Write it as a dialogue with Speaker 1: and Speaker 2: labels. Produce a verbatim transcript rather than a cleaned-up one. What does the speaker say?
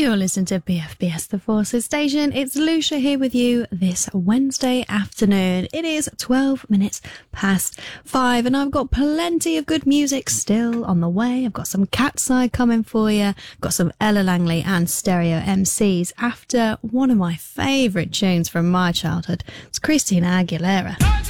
Speaker 1: You're listening to B F B S The Forces Station. It's Lucia here with you this Wednesday afternoon. It is twelve minutes past five and I've got plenty of good music still on the way. I've got some Cat's Eye coming for you. I've got some Ella Langley and Stereo M Cs after one of my favourite tunes from my childhood. It's Christina Aguilera.